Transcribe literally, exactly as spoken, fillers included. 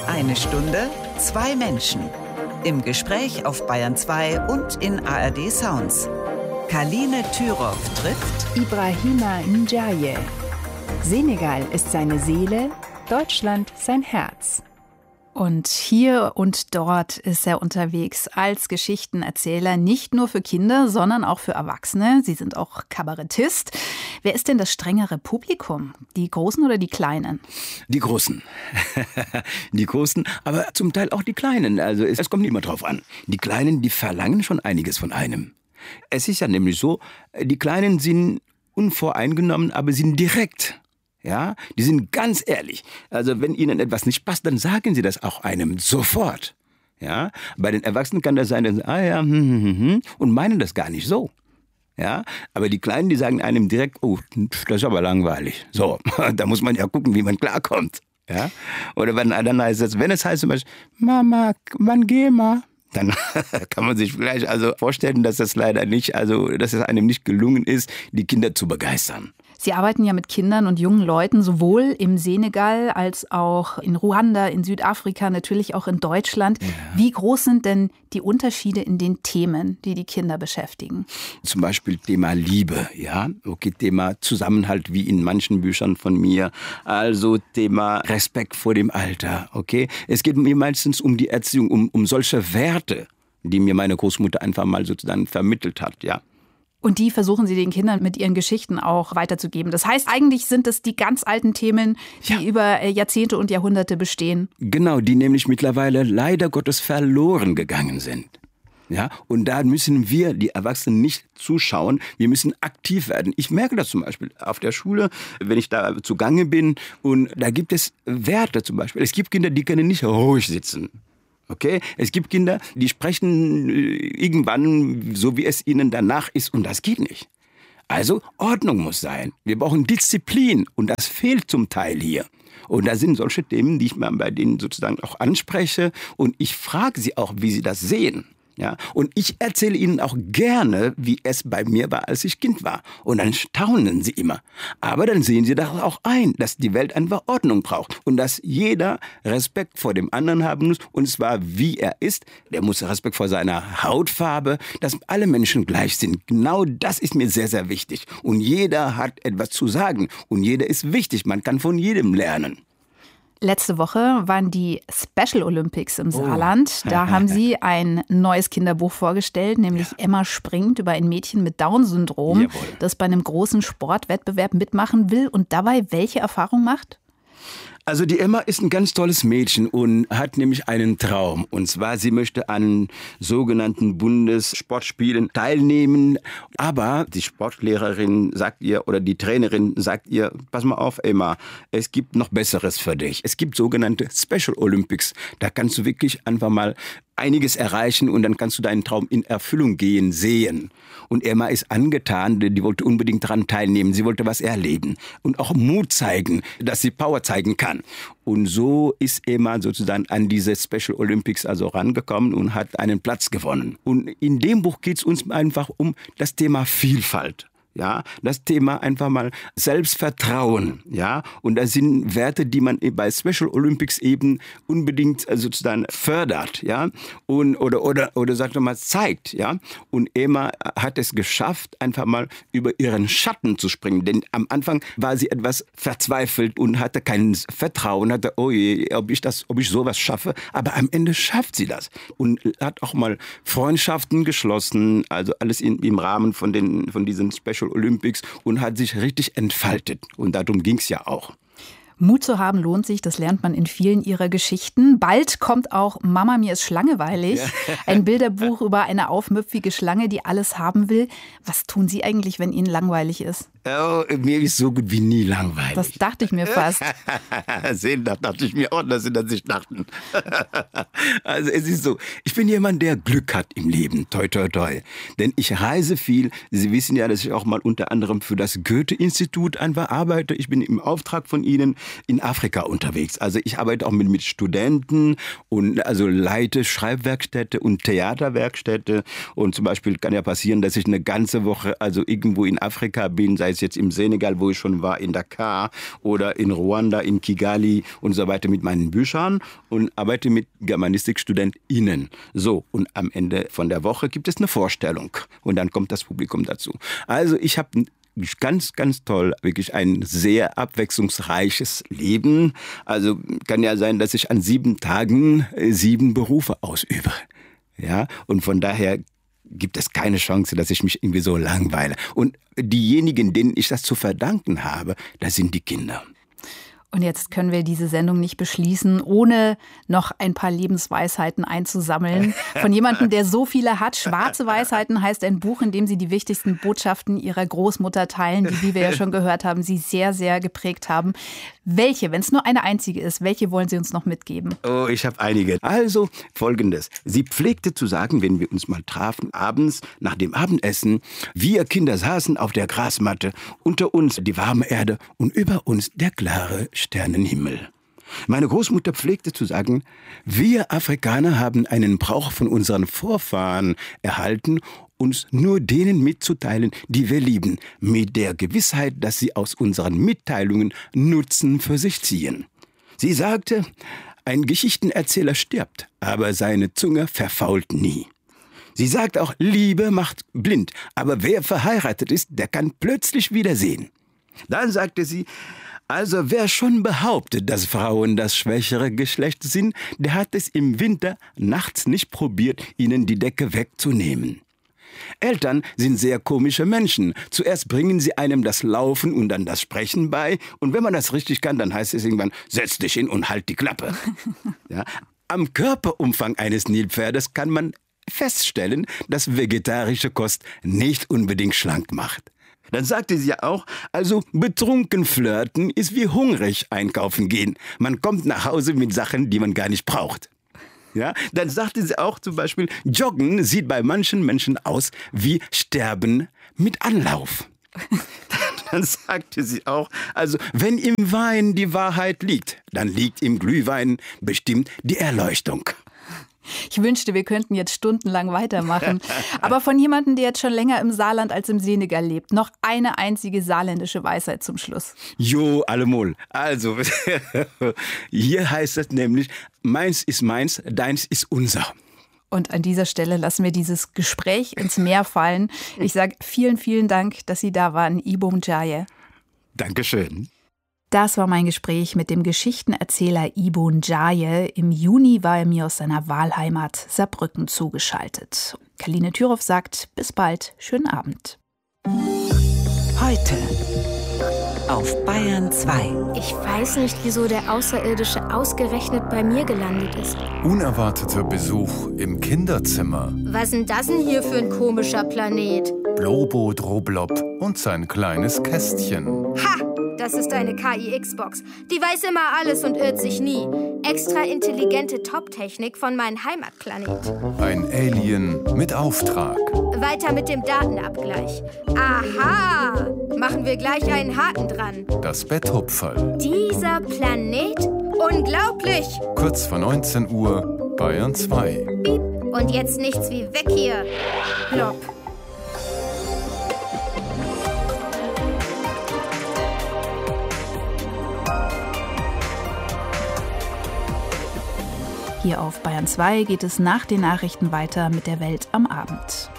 Eine Stunde, zwei Menschen. Im Gespräch auf Bayern zwei und in A R D Sounds. Kaline Thürow trifft Ibrahima Ndiaye. Senegal ist seine Seele, Deutschland sein Herz. Und hier und dort ist er unterwegs als Geschichtenerzähler, nicht nur für Kinder, sondern auch für Erwachsene. Sie sind auch Kabarettist. Wer ist denn das strengere Publikum? Die Großen oder die Kleinen? Die Großen. Die Großen, aber zum Teil auch die Kleinen. Also es, es kommt immer drauf an. Die Kleinen, die verlangen schon einiges von einem. Es ist ja nämlich so, die Kleinen sind unvoreingenommen, aber sind direkt. Ja, die sind ganz ehrlich. Also wenn ihnen etwas nicht passt, dann sagen sie das auch einem sofort. Ja, bei den Erwachsenen kann das sein, dass sie, ah ja, hm, hm, hm, hm, und meinen das gar nicht so. Ja, aber die Kleinen, die sagen einem direkt, oh, das ist aber langweilig. So, da muss man ja gucken, wie man klarkommt. Ja, oder wenn dann heißt es, wenn es heißt zum Beispiel, Mama, wann geh mal? Dann kann man sich vielleicht also vorstellen, dass das leider nicht, also dass es einem nicht gelungen ist, die Kinder zu begeistern. Sie arbeiten ja mit Kindern und jungen Leuten, sowohl im Senegal als auch in Ruanda, in Südafrika, natürlich auch in Deutschland. Ja. Wie groß sind denn die Unterschiede in den Themen, die die Kinder beschäftigen? Zum Beispiel Thema Liebe, ja, okay, Thema Zusammenhalt, wie in manchen Büchern von mir. Also Thema Respekt vor dem Alter, okay. Es geht mir meistens um die Erziehung, um, um solche Werte, die mir meine Großmutter einfach mal sozusagen vermittelt hat, ja. Und die versuchen Sie den Kindern mit ihren Geschichten auch weiterzugeben. Das heißt, eigentlich sind es die ganz alten Themen, die ja. über Jahrzehnte und Jahrhunderte bestehen. Genau, die nämlich mittlerweile leider Gottes verloren gegangen sind. Ja, und da müssen wir, die Erwachsenen, nicht zuschauen. Wir müssen aktiv werden. Ich merke das zum Beispiel auf der Schule, wenn ich da zugange bin. Und da gibt es Werte zum Beispiel. Es gibt Kinder, die können nicht ruhig sitzen. Okay, es gibt Kinder, die sprechen irgendwann so, wie es ihnen danach ist, und das geht nicht. Also Ordnung muss sein. Wir brauchen Disziplin und das fehlt zum Teil hier. Und da sind solche Themen, die ich mal bei denen sozusagen auch anspreche, und ich frage sie auch, wie sie das sehen. Ja, und ich erzähle ihnen auch gerne, wie es bei mir war, als ich Kind war. Und dann staunen sie immer. Aber dann sehen sie doch auch ein, dass die Welt einfach Ordnung braucht. Und dass jeder Respekt vor dem anderen haben muss. Und zwar, wie er ist. Der muss Respekt vor seiner Hautfarbe. Dass alle Menschen gleich sind. Genau das ist mir sehr, sehr wichtig. Und jeder hat etwas zu sagen. Und jeder ist wichtig. Man kann von jedem lernen. Letzte Woche waren die Special Olympics im Saarland. Oh. Da haben Sie ein neues Kinderbuch vorgestellt, nämlich ja. Emma springt, über ein Mädchen mit Down-Syndrom, Jawohl. das bei einem großen Sportwettbewerb mitmachen will und dabei welche Erfahrung macht? Also die Emma ist ein ganz tolles Mädchen und hat nämlich einen Traum. Und zwar, sie möchte an sogenannten Bundessportspielen teilnehmen. Aber die Sportlehrerin sagt ihr, oder die Trainerin sagt ihr, pass mal auf, Emma, es gibt noch Besseres für dich. Es gibt sogenannte Special Olympics. Da kannst du wirklich einfach mal einiges erreichen und dann kannst du deinen Traum in Erfüllung gehen sehen. Und Emma ist angetan, die wollte unbedingt daran teilnehmen. Sie wollte was erleben und auch Mut zeigen, dass sie Power zeigen kann. Und so ist Emma sozusagen an diese Special Olympics also rangekommen und hat einen Platz gewonnen. Und in dem Buch geht es uns einfach um das Thema Vielfalt. Ja, das Thema einfach mal Selbstvertrauen, ja, und das sind Werte, die man bei Special Olympics eben unbedingt sozusagen fördert, ja, und oder oder oder sagt man mal zeigt, ja, und Emma hat es geschafft, einfach mal über ihren Schatten zu springen, denn am Anfang war sie etwas verzweifelt und hatte kein Vertrauen, hatte, oh je, ob ich das, ob ich sowas schaffe, aber am Ende schafft sie das und hat auch mal Freundschaften geschlossen, also alles in, im Rahmen von den von diesen Special Olympics und hat sich richtig entfaltet. Und darum ging es ja auch. Mut zu haben lohnt sich, das lernt man in vielen ihrer Geschichten. Bald kommt auch Mama, mir ist schlangeweilig. Ja. Ein Bilderbuch über eine aufmüpfige Schlange, die alles haben will. Was tun Sie eigentlich, wenn Ihnen langweilig ist? Oh, mir ist so gut wie nie langweilig. Das dachte ich mir fast. Sehen, das dachte ich mir auch, dass Sie das nicht dachten. Also es ist so, ich bin jemand, der Glück hat im Leben, toi toi toi. Denn ich reise viel. Sie wissen ja, dass ich auch mal unter anderem für das Goethe-Institut einfach arbeite. Ich bin im Auftrag von Ihnen. in Afrika unterwegs. Also ich arbeite auch mit, mit Studenten und also leite Schreibwerkstätte und Theaterwerkstätte. Und zum Beispiel kann ja passieren, dass ich eine ganze Woche also irgendwo in Afrika bin, sei es jetzt im Senegal, wo ich schon war, in Dakar oder in Ruanda, in Kigali und so weiter mit meinen Büchern und arbeite mit GermanistikstudentInnen. So, und am Ende von der Woche gibt es eine Vorstellung und dann kommt das Publikum dazu. Also ich habe ganz, ganz toll, wirklich ein sehr abwechslungsreiches Leben. Also kann ja sein, dass ich an sieben Tagen sieben Berufe ausübe. Ja, und von daher gibt es keine Chance, dass ich mich irgendwie so langweile. Und diejenigen, denen ich das zu verdanken habe, das sind die Kinder. Und jetzt können wir diese Sendung nicht beschließen, ohne noch ein paar Lebensweisheiten einzusammeln. Von jemandem, der so viele hat. Schwarze Weisheiten heißt ein Buch, in dem Sie die wichtigsten Botschaften Ihrer Großmutter teilen, die, wie wir ja schon gehört haben, Sie sehr, sehr geprägt haben. Welche, wenn es nur eine einzige ist, welche wollen Sie uns noch mitgeben? Oh, ich habe einige. Also Folgendes. Sie pflegte zu sagen, wenn wir uns mal trafen, abends nach dem Abendessen, wir Kinder saßen auf der Grasmatte, unter uns die warme Erde und über uns der klare Sternenhimmel. Meine Großmutter pflegte zu sagen, wir Afrikaner haben einen Brauch von unseren Vorfahren erhalten, uns nur denen mitzuteilen, die wir lieben, mit der Gewissheit, dass sie aus unseren Mitteilungen Nutzen für sich ziehen. Sie sagte, ein Geschichtenerzähler stirbt, aber seine Zunge verfault nie. Sie sagt auch, Liebe macht blind, aber wer verheiratet ist, der kann plötzlich wieder sehen. Dann sagte sie, also wer schon behauptet, dass Frauen das schwächere Geschlecht sind, der hat es im Winter nachts nicht probiert, ihnen die Decke wegzunehmen. Eltern sind sehr komische Menschen. Zuerst bringen sie einem das Laufen und dann das Sprechen bei. Und wenn man das richtig kann, dann heißt es irgendwann, setz dich hin und halt die Klappe. Ja? Am Körperumfang eines Nilpferdes kann man feststellen, dass vegetarische Kost nicht unbedingt schlank macht. Dann sagte sie ja auch, also betrunken flirten ist wie hungrig einkaufen gehen. Man kommt nach Hause mit Sachen, die man gar nicht braucht. Ja, dann sagte sie auch zum Beispiel, Joggen sieht bei manchen Menschen aus wie Sterben mit Anlauf. Dann sagte sie auch, also wenn im Wein die Wahrheit liegt, dann liegt im Glühwein bestimmt die Erleuchtung. Ich wünschte, wir könnten jetzt stundenlang weitermachen. Aber von jemandem, der jetzt schon länger im Saarland als im Senegal lebt, noch eine einzige saarländische Weisheit zum Schluss. Jo, allemol. Also, hier heißt es nämlich, meins ist meins, deins ist unser. Und an dieser Stelle lassen wir dieses Gespräch ins Meer fallen. Ich sage vielen, vielen Dank, dass Sie da waren, Ibou Ndiaye. Dankeschön. Das war mein Gespräch mit dem Geschichtenerzähler Ibou Ndiaye. Im Juni war er mir aus seiner Wahlheimat Saarbrücken zugeschaltet. Kaline Thürow sagt, bis bald, schönen Abend. Heute auf Bayern zwei. Ich weiß nicht, wieso der Außerirdische ausgerechnet bei mir gelandet ist. Unerwarteter Besuch im Kinderzimmer. Was denn das denn hier für ein komischer Planet? Blobo Droblob und sein kleines Kästchen. Ha! Das ist eine K I Xbox. Die weiß immer alles und irrt sich nie. Extra intelligente Top-Technik von meinem Heimatplanet. Ein Alien mit Auftrag. Weiter mit dem Datenabgleich. Aha! Machen wir gleich einen Haken dran. Das Betthupferl. Dieser Planet? Unglaublich! Kurz vor neunzehn Uhr, Bayern zwei. Piep. Und jetzt nichts wie weg hier. Plopp. Hier auf Bayern zwei geht es nach den Nachrichten weiter mit der Welt am Abend.